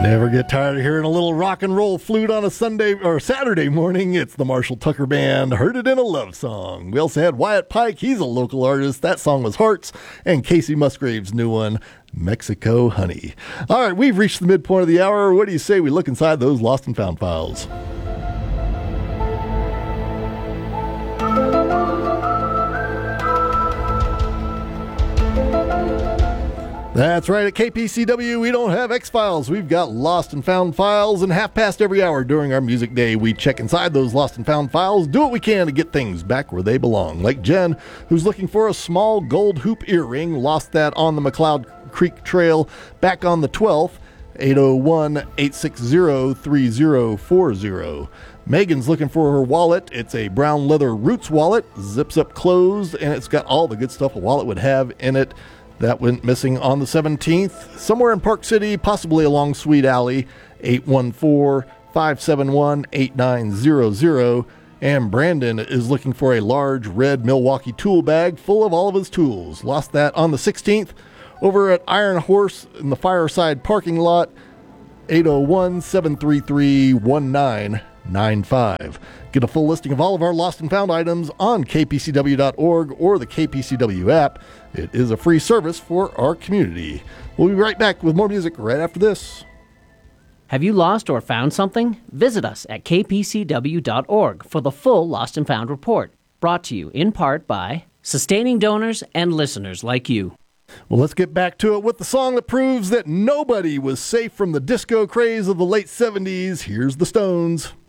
Never get tired of hearing a little rock and roll flute on a Sunday or Saturday morning. It's the Marshall Tucker Band, Heard It in a Love Song. We also had Wyatt Pike. He's a local artist. That song was Hearts. And Casey Musgrave's new one, Mexico Honey. All right, we've reached the midpoint of the hour. What do you say we look inside those lost and found files? That's right, at KPCW, we don't have X-Files. We've got Lost and Found Files, and half past every hour during our music day, we check inside those Lost and Found Files, do what we can to get things back where they belong. Like Jen, who's looking for a small gold hoop earring, lost that on the McLeod Creek Trail back on the 12th, 801-860-3040. Megan's looking for her wallet. It's a brown leather Roots wallet, zips up closed, and it's got all the good stuff a wallet would have in it. That went missing on the 17th, somewhere in Park City, possibly along Sweet Alley, 814-571-8900. And Brandon is looking for a large red Milwaukee tool bag full of all of his tools. Lost that on the 16th over at Iron Horse in the Fireside parking lot, 801-733-1995. Get a full listing of all of our lost and found items on kpcw.org or the KPCW app. It is a free service for our community. We'll be right back with more music right after this. Have you lost or found something? Visit us at kpcw.org for the full Lost and Found report, brought to you in part by sustaining donors and listeners like you. Well, let's get back to it with the song that proves that nobody was safe from the disco craze of the late 70s. Here's the Stones.